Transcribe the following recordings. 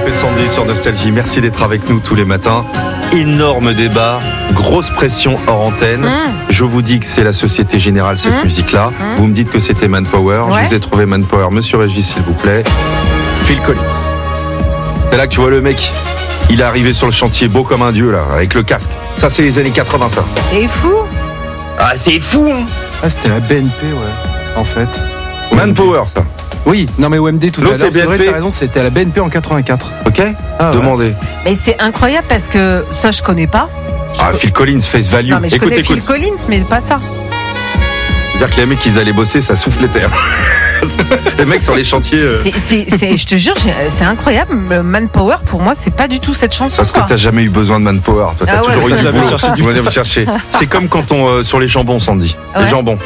et Sandy sur Nostalgie. Merci d'être avec nous tous les matins. Énorme débat, grosse pression hors antenne. Je vous dis que c'est la Société Générale, cette musique-là. Vous me dites que c'était Manpower. Ouais. Je vous ai trouvé Manpower. Monsieur Régis, s'il vous plaît. Phil Collins. C'est là que tu vois le mec. Il est arrivé sur le chantier beau comme un dieu, là, avec le casque. Ça, c'est les années 80, ça. C'est fou. Ah, c'est fou, hein. Ah, c'était la BNP, ouais, en fait. Manpower, ça. Oui, non mais OMD tout à L'autre, l'heure, c'est c'est vrai, BNP. t'as raison, c'était à la BNP en 84. Ok. Ah, ouais. Demandez. Mais c'est incroyable parce que ça, je connais pas. Ah, Phil Collins, Face Value. Non, mais je Écoute, connais écoute. Phil Collins, mais pas ça. C'est-à-dire que les mecs, ils allaient bosser, ça souffle les terres. Les mecs sur les chantiers. Je te jure, c'est incroyable. Manpower, pour moi, c'est pas du tout cette chanson. Parce que quoi. t'as jamais eu besoin de Manpower. Toi, t'as Ah ouais, toujours eu ouais. du Jamais boulot. cherché du Tu vas me chercher. C'est comme quand on sur les jambons, Sandy. Les Ouais. jambons.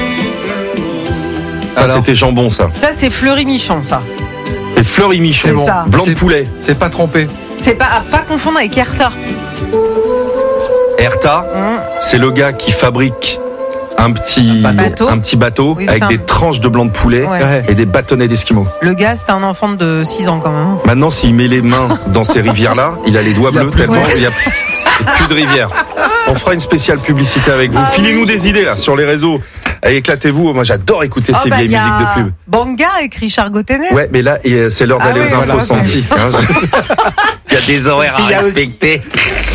Ah, Alors c'était jambon, ça. Ça, c'est Fleury Michon, ça. Et Fleury Michon, C'est ça. blanc de C'est- poulet. C'est pas trompé. C'est pas à pas confondre avec Erta. Erta, c'est le gars qui fabrique un petit bateau Oui, avec c'est des un- tranches de blanc de poulet Ouais. et des bâtonnets d'esquimaux. Le gars, c'était un enfant de 6 ans quand même. Maintenant, s'il met les mains dans ces rivières-là, il a les doigts Il y a bleus plus de- tellement il y a plus de rivières. On fera une spéciale publicité avec vous. Filez-nous des idées là sur les réseaux. Allez, éclatez-vous. Moi, j'adore écouter ces vieilles y a musiques de pub. Banga avec Richard Gottenet. Ouais, mais là, c'est l'heure Ah d'aller ouais, aux infos voilà. Sandy. Il y a des horaires à Il y a aussi- respecter.